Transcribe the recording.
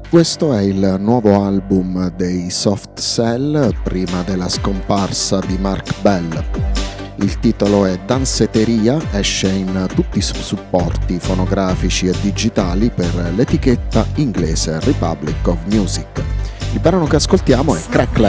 Questo è il nuovo album dei Soft Cell prima della scomparsa di Mark Bell. Il titolo è Danceteria, esce in tutti i supporti fonografici e digitali per l'etichetta inglese Republic of Music. Il brano che ascoltiamo è Crackle.